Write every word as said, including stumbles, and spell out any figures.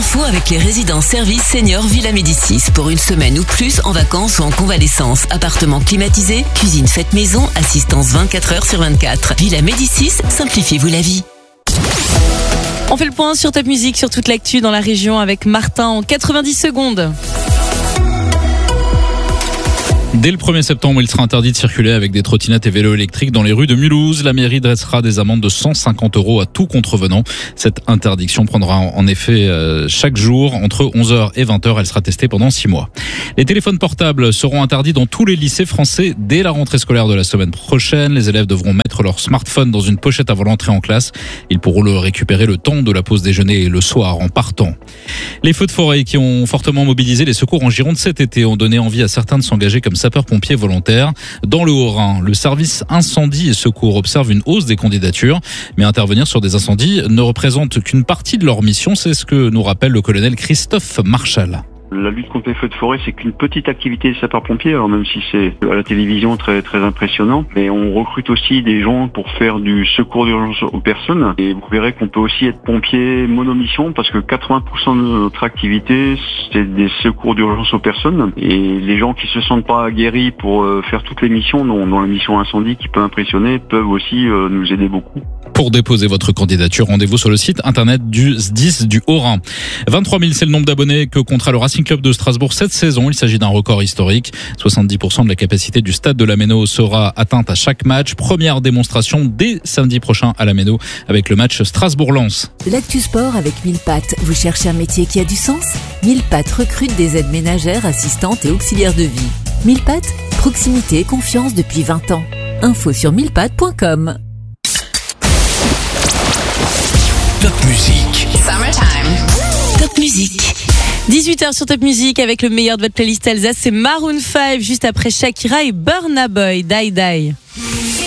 infos avec les résidences services seniors Villa Médicis. Pour une semaine ou plus en vacances ou en convalescence. Appartement climatisé, cuisine faite maison, assistance vingt-quatre heures sur vingt-quatre. Villa Médicis, simplifiez-vous la vie. On fait le point sur Top Music, sur toute l'actu dans la région avec Martin en quatre-vingt-dix secondes. Dès le premier septembre, il sera interdit de circuler avec des trottinettes et vélos électriques dans les rues de Mulhouse. La mairie dressera des amendes de cent cinquante euros à tout contrevenant. Cette interdiction prendra en effet euh, chaque jour entre onze heures et vingt heures. Elle sera testée pendant six mois. Les téléphones portables seront interdits dans tous les lycées français dès la rentrée scolaire de la semaine prochaine. Les élèves devront mettre leur smartphone dans une pochette avant l'entrée en classe. Ils pourront le récupérer le temps de la pause déjeuner et le soir en partant. Les feux de forêt qui ont fortement mobilisé les secours en Gironde cet été ont donné envie à certains de s'engager comme sapeurs-pompiers volontaires. Dans le Haut-Rhin, le service incendie et secours observe une hausse des candidatures, mais intervenir sur des incendies ne représente qu'une partie de leur mission. C'est ce que nous rappelle le colonel Christophe Marchal. La lutte contre les feux de forêt, c'est qu'une petite activité des sapeurs-pompiers, alors même si c'est à la télévision très très impressionnant, mais on recrute aussi des gens pour faire du secours d'urgence aux personnes. Et vous verrez qu'on peut aussi être pompier monomission, parce que quatre-vingts pour cent de notre activité, c'est des secours d'urgence aux personnes. Et les gens qui se sentent pas aguerris pour faire toutes les missions, dont, dont la mission incendie qui peut impressionner, peuvent aussi nous aider beaucoup. Pour déposer votre candidature, rendez-vous sur le site internet du S D I S du Haut-Rhin. vingt-trois mille, c'est le nombre d'abonnés que comptera le Racing Club de Strasbourg cette saison. Il s'agit d'un record historique. soixante-dix pour cent de la capacité du stade de la Méno sera atteinte à chaque match. Première démonstration dès samedi prochain à la Méno avec le match Strasbourg-Lens. L'actu sport avec mille pattes. Vous cherchez un métier qui a du sens ? mille pattes recrute des aides ménagères, assistantes et auxiliaires de vie. mille pattes, proximité et confiance depuis vingt ans. Info sur mille pattes point com. Top Music. Summertime. Top Music. dix-huit heures sur Top Music avec le meilleur de votre playlist Alsace, c'est Maroon cinq juste après Shakira et Burna Boy, Die Die.